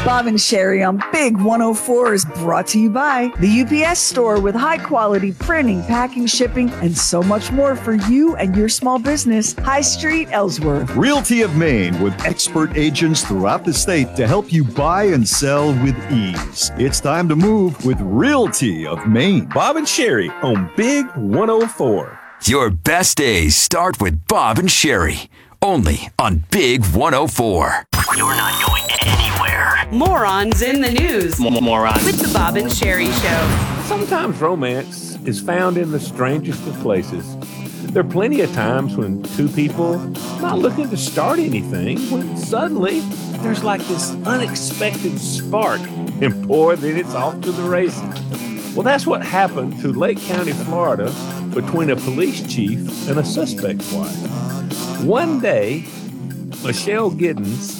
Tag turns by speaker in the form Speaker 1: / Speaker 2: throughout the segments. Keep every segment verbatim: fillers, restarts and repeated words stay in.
Speaker 1: Bob and Sherry on Big one oh four is brought to you by the U P S store with high-quality printing, packing, shipping, and so much more for you and your small business. High Street, Ellsworth.
Speaker 2: Realty of Maine with expert agents throughout the state to help you buy and sell with ease. It's time to move with Realty of Maine.
Speaker 3: Bob and Sherry on Big one oh four.
Speaker 4: Your best days start with Bob and Sherry. Only on Big one oh four.
Speaker 5: You're not going anywhere.
Speaker 6: Morons in the news.
Speaker 5: M- morons.
Speaker 6: With the Bob and Sherry Show.
Speaker 3: Sometimes romance is found in the strangest of places. There are plenty of times when two people not looking to start anything, when suddenly there's like this unexpected spark, and boy, then it's off to the races. Well, that's what happened to Lake County, Florida, between a police chief and a suspect's wife. One day, Michelle Giddens,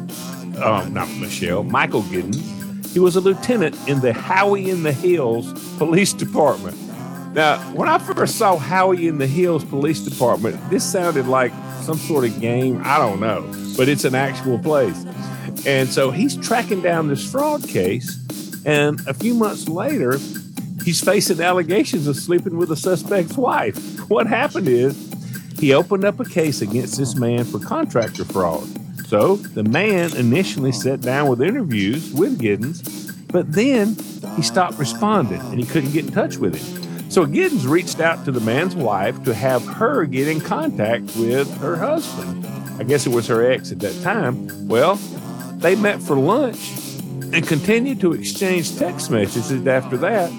Speaker 3: oh, not Michelle, Michael Giddens, he was a lieutenant in the Howie in the Hills Police Department. Now, when I first saw Howie in the Hills Police Department, this sounded like some sort of game. I don't know, but it's an actual place. And so he's tracking down this fraud case, and a few months later, he's facing allegations of sleeping with a suspect's wife. What happened is, he opened up a case against this man for contractor fraud. So the man initially sat down with interviews with Giddens, but then he stopped responding and he couldn't get in touch with him. So Giddens reached out to the man's wife to have her get in contact with her husband. I guess it was her ex at that time. Well, they met for lunch and continued to exchange text messages after that.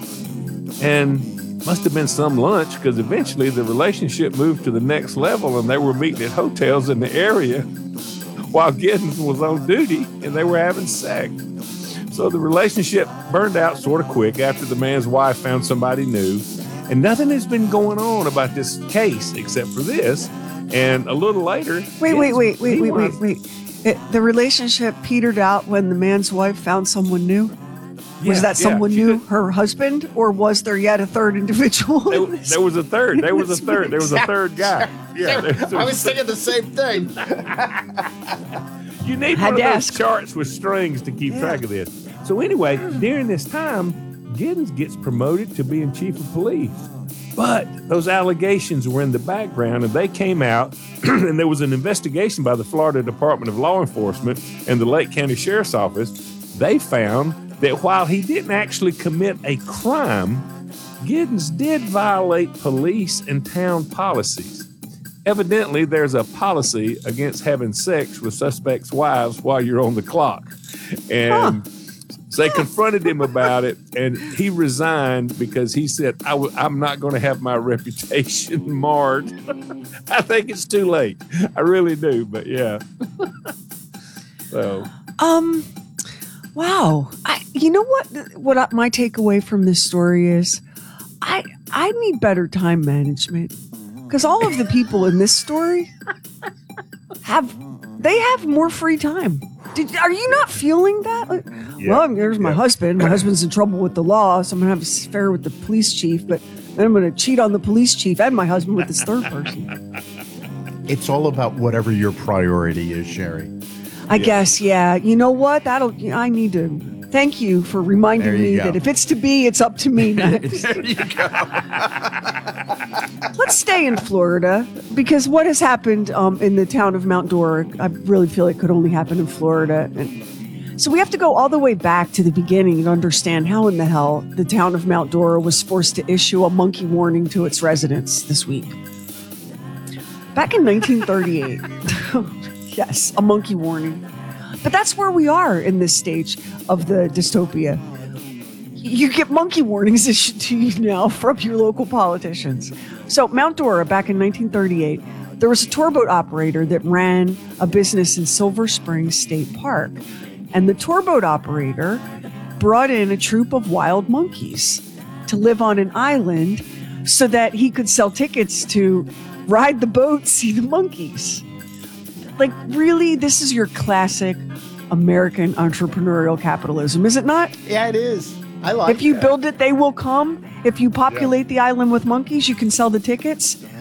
Speaker 3: And must have been some lunch, because eventually the relationship moved to the next level and they were meeting at hotels in the area while Giddens was on duty and they were having sex. So the relationship burned out sort of quick after the man's wife found somebody new, and nothing has been going on about this case except for this. And a little later...
Speaker 7: Wait, wait, wait, wait, wait, wait, wait. It, the relationship petered out when the man's wife found someone new?
Speaker 3: Yeah,
Speaker 7: was that someone
Speaker 3: yeah,
Speaker 7: new,
Speaker 3: could,
Speaker 7: her husband, or was there yet a third individual?
Speaker 3: There, there was a third. There was a third. There was a third guy. Yeah, there, there
Speaker 8: I was thinking the same thing.
Speaker 3: You need
Speaker 7: Had
Speaker 3: one of those
Speaker 7: ask.
Speaker 3: charts with strings to keep yeah. track of this. So anyway, during this time, Giddens gets promoted to being chief of police. But those allegations were in the background, and they came out, and there was an investigation by the Florida Department of Law Enforcement and the Lake County Sheriff's Office. They found that while he didn't actually commit a crime, Giddens did violate police and town policies. Evidently, there's a policy against having sex with suspects' wives while you're on the clock. And huh. so they confronted him about it, and he resigned because he said, I w- I'm not going to have my reputation marred. I think it's too late. I really do, but yeah. so.
Speaker 7: Um... Wow. I, you know what, what I, my takeaway from this story is? I I need better time management, because all of the people in this story have, they have more free time. Did, are you not feeling that? Like, yeah. Well, there's my yeah. husband. My husband's in trouble with the law, so I'm going to have an affair with the police chief, but then I'm going to cheat on the police chief and my husband with this third person.
Speaker 8: It's all about whatever your priority is, Sherry.
Speaker 7: I yeah. guess, yeah. You know what? That'll. I need to. Thank you for reminding you me go. that if it's to be, it's up to me next.
Speaker 8: There you go.
Speaker 7: Let's stay in Florida, because what has happened um, in the town of Mount Dora, I really feel it could only happen in Florida. And so we have to go all the way back to the beginning to understand how in the hell the town of Mount Dora was forced to issue a monkey warning to its residents this week. Back in nineteen thirty-eight. Yes, a monkey warning. But that's where we are in this stage of the dystopia. You get monkey warnings issued to you now from your local politicians. So Mount Dora, back in nineteen thirty-eight, there was a tour boat operator that ran a business in Silver Springs State Park. And the tour boat operator brought in a troop of wild monkeys to live on an island so that he could sell tickets to ride the boat, see the monkeys. Like, really, this is your classic American entrepreneurial capitalism, is it not?
Speaker 8: Yeah, it is. I like it.
Speaker 7: If you
Speaker 8: that.
Speaker 7: build it, they will come. If you populate yeah. the island with monkeys, you can sell the tickets.